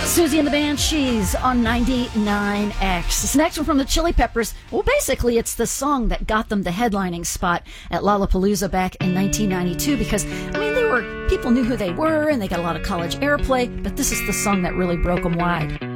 Susie and the Banshees on 99X. This next one from the Chili Peppers. Well, basically, it's the song that got them the headlining spot at Lollapalooza back in 1992 because, people knew who they were and they got a lot of college airplay, but this is the song that really broke them wide.